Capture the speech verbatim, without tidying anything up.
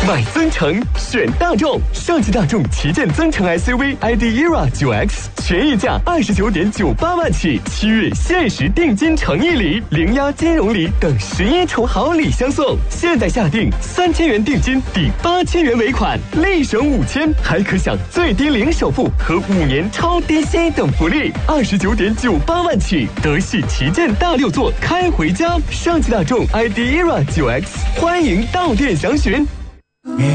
买增程选大众，上汽大众旗舰增程 S U V I D E R A 九 X 全溢价二十九点九八万起，七月限时定金诚意礼、零押金融礼等十一重好礼相送。现在下定三千元定金抵八千元尾款，立省五千，还可享最低零首付和五年超低息等福利。二十九点九八万起，德系旗舰大六座开回家。上汽大众 I D E R A 九 X 欢迎到店详询。